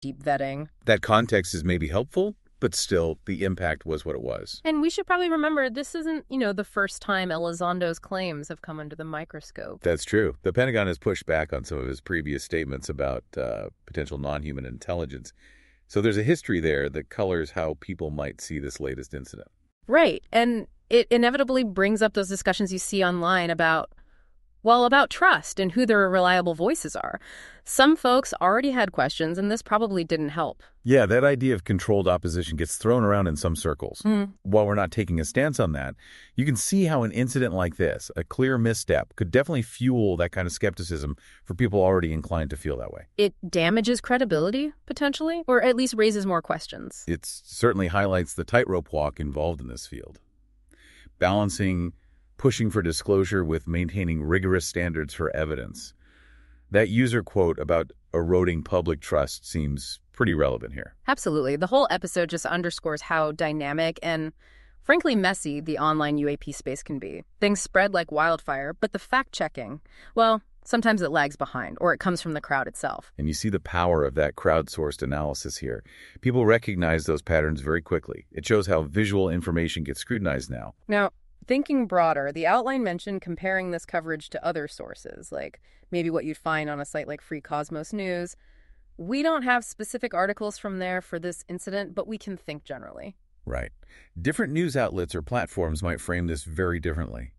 deep vetting. That context is maybe helpful, but still, the impact was what it was. And we should probably remember this isn't, the first time Elizondo's claims have come under the microscope. That's true. The Pentagon has pushed back on some of his previous statements about potential non-human intelligence. So there's a history there that colors how people might see this latest incident. Right. And it inevitably brings up those discussions you see online about trust and who their reliable voices are. Some folks already had questions, and this probably didn't help. Yeah, that idea of controlled opposition gets thrown around in some circles. While we're not taking a stance on that, you can see how an incident like this, a clear misstep, could definitely fuel that kind of skepticism for people already inclined to feel that way. It damages credibility, potentially, or at least raises more questions. It certainly highlights the tightrope walk involved in this field. Balancing pushing for disclosure with maintaining rigorous standards for evidence. That user quote about eroding public trust seems pretty relevant here. Absolutely. The whole episode just underscores how dynamic and, frankly, messy the online UAP space can be. Things spread like wildfire, but the fact-checking, well, sometimes it lags behind, or it comes from the crowd itself. And you see the power of that crowdsourced analysis here. People recognize those patterns very quickly. It shows how visual information gets scrutinized now. Now, thinking broader, the outline mentioned comparing this coverage to other sources, like maybe what you'd find on a site like Free Cosmos News. We don't have specific articles from there for this incident, but we can think generally. Right. Different news outlets or platforms might frame this very differently.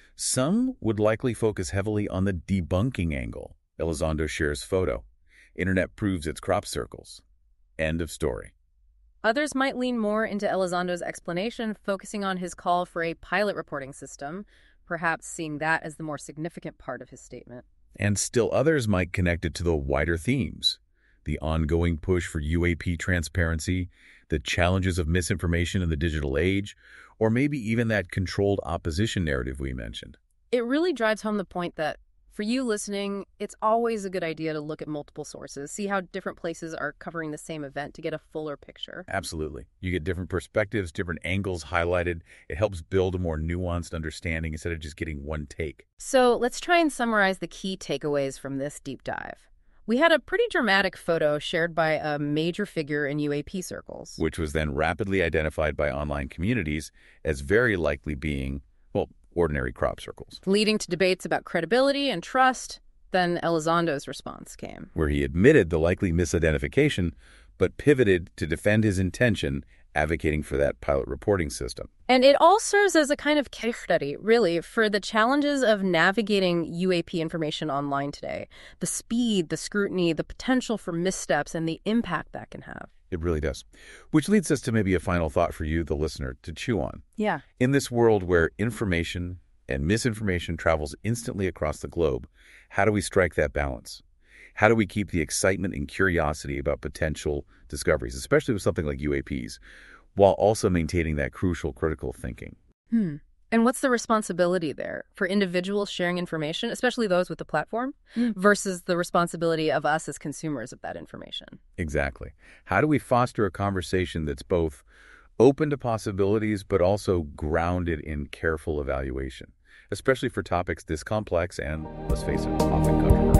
Some would likely focus heavily on the debunking angle. Elizondo shares photo. Internet proves its crop circles. End of story. Others might lean more into Elizondo's explanation, focusing on his call for a pilot reporting system, perhaps seeing that as the more significant part of his statement. And still others might connect it to the wider themes, the ongoing push for UAP transparency, the challenges of misinformation in the digital age, or maybe even that controlled opposition narrative we mentioned. It really drives home the point that, for you listening, it's always a good idea to look at multiple sources, see how different places are covering the same event to get a fuller picture. Absolutely. You get different perspectives, different angles highlighted. It helps build a more nuanced understanding instead of just getting one take. So let's try and summarize the key takeaways from this deep dive. We had a pretty dramatic photo shared by a major figure in UAP circles, which was then rapidly identified by online communities as very likely being, ordinary crop circles. Leading to debates about credibility and trust. Then Elizondo's response came, where he admitted the likely misidentification, but pivoted to defend his intention, advocating for that pilot reporting system. And it all serves as a kind of case study, really, for the challenges of navigating UAP information online today. The speed, the scrutiny, the potential for missteps, and the impact that can have. It really does. Which leads us to maybe a final thought for you, the listener, to chew on. Yeah. In this world where information and misinformation travels instantly across the globe, how do we strike that balance? How do we keep the excitement and curiosity about potential discoveries, especially with something like UAPs, while also maintaining that crucial critical thinking? And what's the responsibility there for individuals sharing information, especially those with the platform, versus the responsibility of us as consumers of that information? Exactly. How do we foster a conversation that's both open to possibilities, but also grounded in careful evaluation, especially for topics this complex and, let's face it, often controversial?